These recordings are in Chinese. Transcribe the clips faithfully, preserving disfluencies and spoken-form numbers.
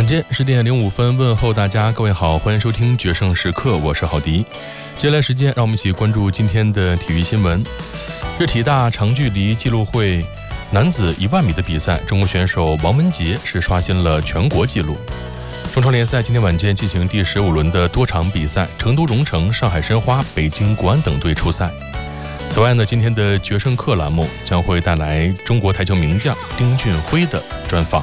间十点零五分，问候大家，各位好，欢迎收听决胜时刻，我是郝迪。接下来时间，让我们一起关注今天的体育新闻。日体大长距离纪录会男子一万米的比赛，中国选手王文杰是刷新了全国纪录。中超联赛今天晚间进行第十五轮的多场比赛，成都蓉城、上海申花、北京国安等队出赛。此外呢，今天的决胜课栏目将会带来中国台球名将丁俊晖的专访。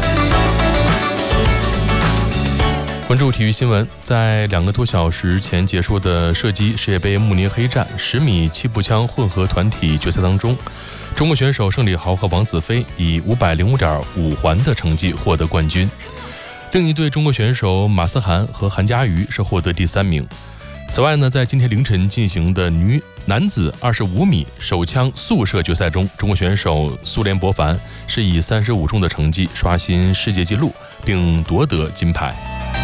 关注体育新闻，在两个多小时前结束的射击世界杯慕尼黑站十米气步枪混合团体决赛当中，中国选手盛礼豪和王子飞以五百零五点五环的成绩获得冠军。另一对中国选手马思涵和韩佳瑜是获得第三名。此外呢，在今天凌晨进行的女男子二十五米手枪速射决赛中，中国选手苏联博凡是以三十五中的成绩刷新世界纪录，并夺得金牌。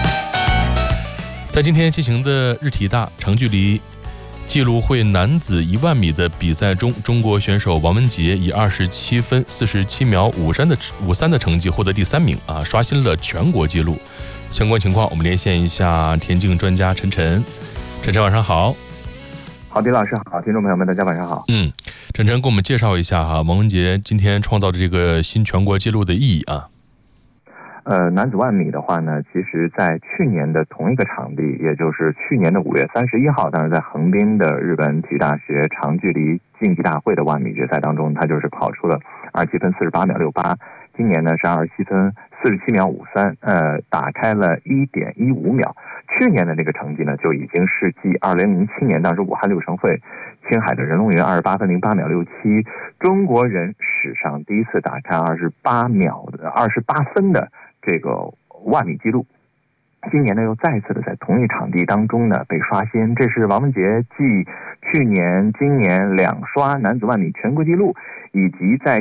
在今天进行的日体大长距离纪录会男子一万米的比赛中，中国选手王文杰以二十七分四十七秒五三的五三的成绩获得第三名啊，刷新了全国纪录。相关情况，我们连线一下田径专家陈晨。陈晨晚上好。 郝迪老师好，听众朋友们大家晚上好。 嗯，陈晨给我们介绍一下哈，王文杰今天创造的这个新全国纪录的意义啊。 呃，男子万米的话呢，其实在去年的同一个场地，也就是去年的五月三十一号，当时在横滨的日本体育大学长距离竞技大会的万米决赛当中，他就是跑出了二十七分四十八秒六八，今年呢是二十七分四十七秒五三，呃，打开了一点一五秒。去年的这个成绩呢，就已经是继二零零七年当时武汉六城会青海的任龙云二十八分零八秒六七，中国人史上第一次打开二十八秒的二十八分的这个万米纪录。今年呢又再次的在同一场地当中呢被刷新，这是王文杰继去年今年两刷男子万米全国纪录，以及在